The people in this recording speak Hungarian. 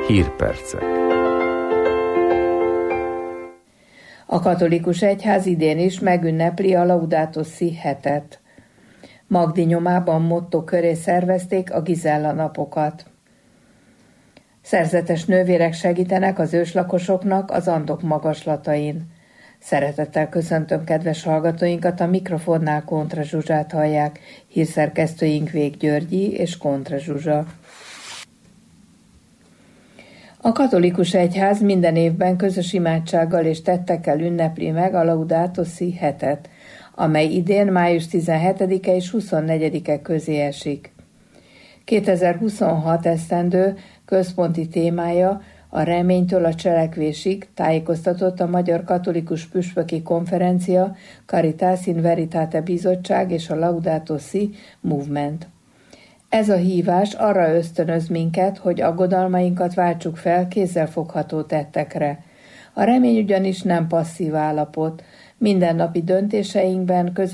Hírpercek. A katolikus egyház idén is megünnepli a Laudato Si hetet. Magdi nyomában motto köré szervezték a Gizella napokat. Szerzetes nővérek segítenek az őslakosoknak az Andok magaslatain. Szeretettel köszöntöm kedves hallgatóinkat, a mikrofonnál Kontra Zsuzsát hallják, hírszerkesztőink Vég Györgyi és Kontra Zsuzsa. A katolikus egyház minden évben közös imádsággal és tettekkel ünnepli meg a Laudato Si hetet, amely idén május 17-e és 24-e közé esik. 2026 esztendő központi témája a reménytől a cselekvésig, tájékoztatott a Magyar Katolikus Püspöki Konferencia, Caritas in Veritate Bizottság és a Laudato Si Movement. Ez a hívás arra ösztönöz minket, hogy aggodalmainkat váltsuk fel kézzelfogható tettekre. A remény ugyanis nem passzív állapot, mindennapi döntéseinkben